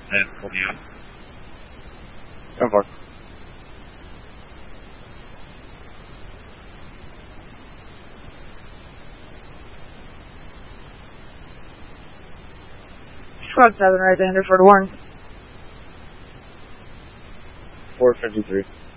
And 49. 10-4. Squad 7, right to enter for the warrant. 453.